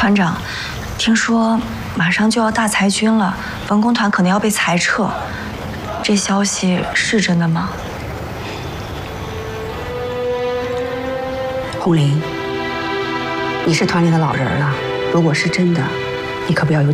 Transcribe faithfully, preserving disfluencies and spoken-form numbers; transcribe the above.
团长，听说马上就要大裁军了，文工团可能要被裁撤，这消息是真的吗？ 红玲，你是团里的老人了，如果是真的，你可不要有